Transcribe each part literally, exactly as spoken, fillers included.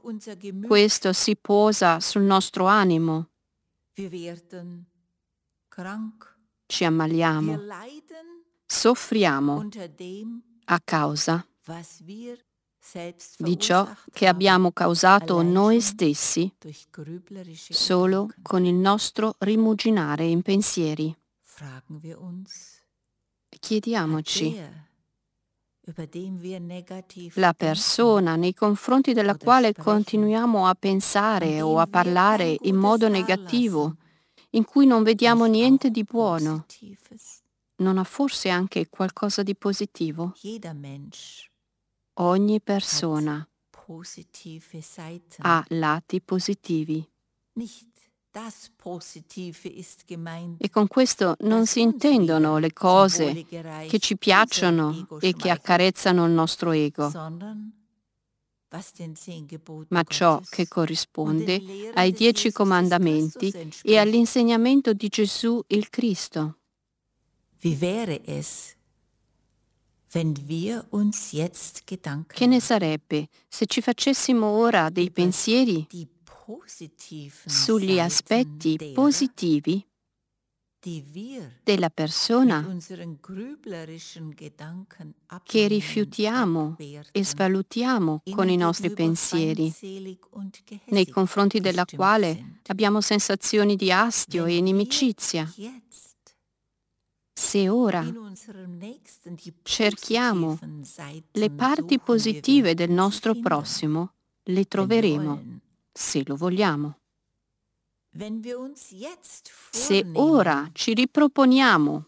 questo si posa sul nostro animo. Ci ammaliamo, soffriamo a causa di ciò che abbiamo causato noi stessi solo con il nostro rimuginare in pensieri. Chiediamoci, la persona nei confronti della quale continuiamo a pensare o a parlare in modo negativo, in cui non vediamo niente di buono, non ha forse anche qualcosa di positivo? Ogni persona ha lati positivi. E con questo non si intendono le cose che ci piacciono e che accarezzano il nostro ego, ma ciò che corrisponde ai dieci comandamenti e all'insegnamento di Gesù il Cristo. Che ne sarebbe se ci facessimo ora dei pensieri sugli aspetti positivi della persona che rifiutiamo e svalutiamo con i nostri pensieri, nei confronti della quale abbiamo sensazioni di astio e inimicizia? Se ora cerchiamo le parti positive del nostro prossimo, le troveremo, se lo vogliamo. Se ora ci riproponiamo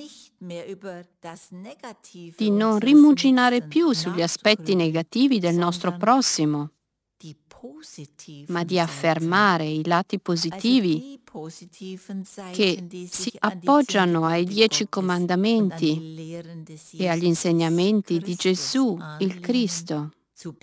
di non rimuginare più sugli aspetti negativi del nostro prossimo, ma di affermare i lati positivi che si appoggiano ai dieci comandamenti e agli insegnamenti di Gesù, il Cristo,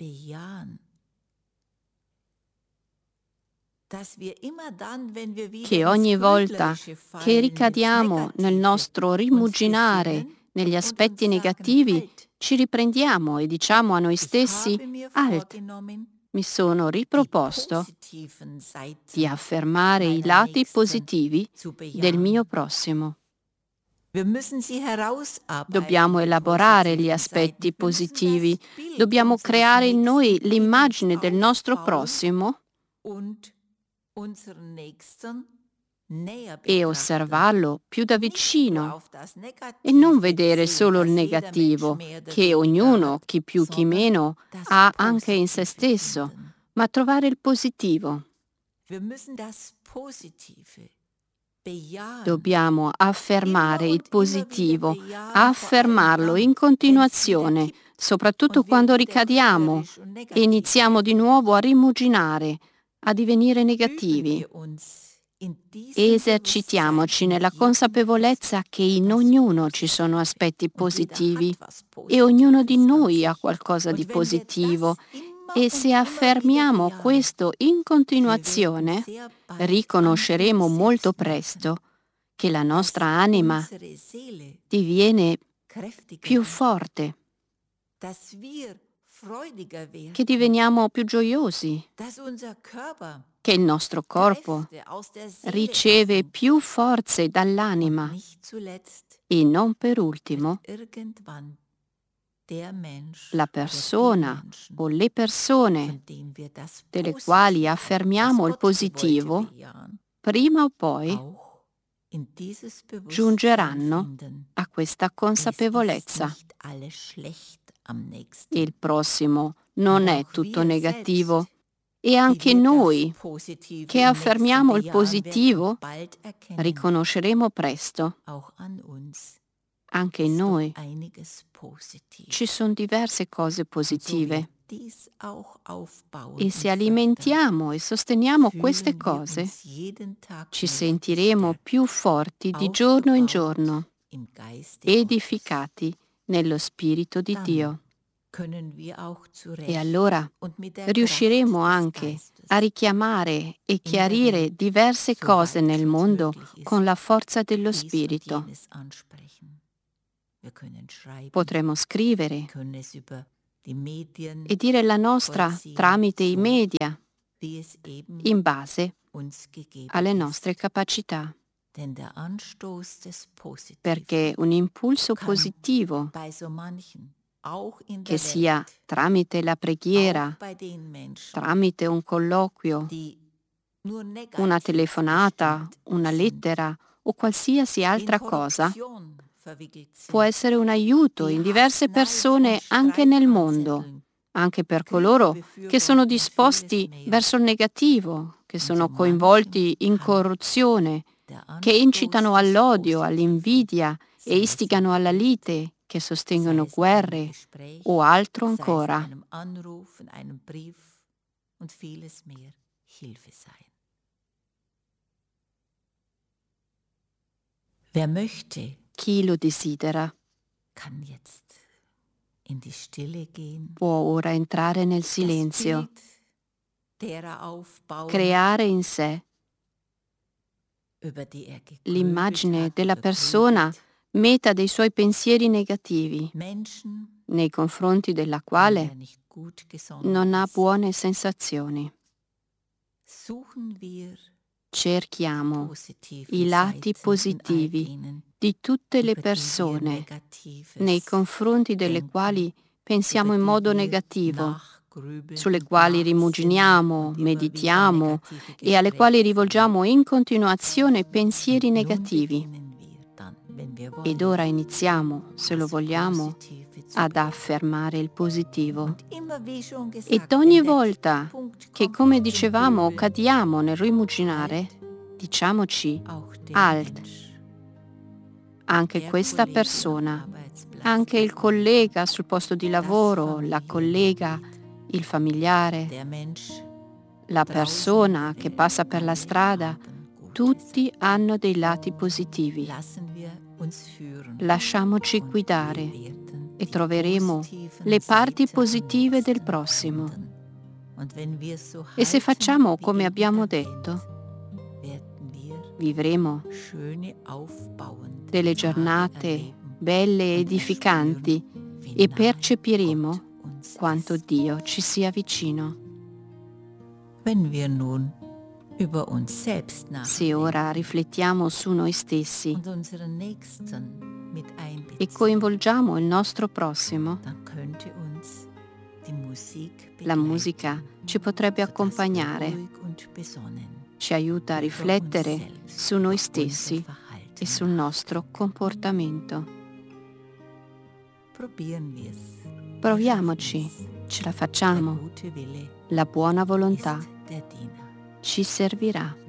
che ogni volta che ricadiamo nel nostro rimuginare negli aspetti negativi, ci riprendiamo e diciamo a noi stessi: Alt, mi sono riproposto di affermare i lati positivi del mio prossimo. Dobbiamo elaborare gli aspetti positivi, dobbiamo creare in noi l'immagine del nostro prossimo e osservarlo più da vicino e non vedere solo il negativo che ognuno, chi più chi meno, ha anche in se stesso, ma trovare il positivo. Dobbiamo affermare il positivo, affermarlo in continuazione, soprattutto quando ricadiamo e iniziamo di nuovo a rimuginare, a divenire negativi. Esercitiamoci nella consapevolezza che in ognuno ci sono aspetti positivi e ognuno di noi ha qualcosa di positivo, e se affermiamo questo in continuazione, riconosceremo molto presto che la nostra anima diviene più forte, che diveniamo più gioiosi, che il nostro corpo riceve più forze dall'anima e non per ultimo la persona o le persone delle quali affermiamo il positivo, prima o poi giungeranno a questa consapevolezza. Il prossimo non è tutto negativo. E anche noi, che affermiamo il positivo, riconosceremo presto, anche in noi, ci sono diverse cose positive. E se alimentiamo e sosteniamo queste cose, ci sentiremo più forti di giorno in giorno, edificati nello Spirito di Dio. E allora riusciremo anche a richiamare e chiarire diverse cose nel mondo con la forza dello Spirito. Potremo scrivere, e dire la nostra tramite i media, in base alle nostre capacità. Perché un impulso positivo, che sia tramite la preghiera, tramite un colloquio, una telefonata, una lettera o qualsiasi altra cosa, può essere un aiuto in diverse persone anche nel mondo, anche per coloro che sono disposti verso il negativo, che sono coinvolti in corruzione, che incitano all'odio, all'invidia e istigano alla lite, che sostengono guerre o altro ancora. Chi lo desidera può ora entrare nel silenzio, creare in sé l'immagine della persona meta dei suoi pensieri negativi, nei confronti della quale non ha buone sensazioni. Cerchiamo i lati positivi di tutte le persone nei confronti delle quali pensiamo in modo negativo, sulle quali rimuginiamo, meditiamo e alle quali rivolgiamo in continuazione pensieri negativi. Ed ora iniziamo, se lo vogliamo, ad affermare il positivo. Ed ogni volta che, come dicevamo, cadiamo nel rimuginare, diciamoci alt. Anche questa persona, anche il collega sul posto di lavoro, la collega, il familiare, la persona che passa per la strada, tutti hanno dei lati positivi. Lasciamoci guidare e troveremo le parti positive del prossimo. E se facciamo come abbiamo detto, vivremo delle giornate belle e edificanti e percepiremo quanto Dio ci sia vicino. Se ora riflettiamo su noi stessi e coinvolgiamo il nostro prossimo, la musica ci potrebbe accompagnare, ci aiuta a riflettere su noi stessi e sul nostro comportamento. Proviamoci, ce la facciamo. La buona volontà ci servirà.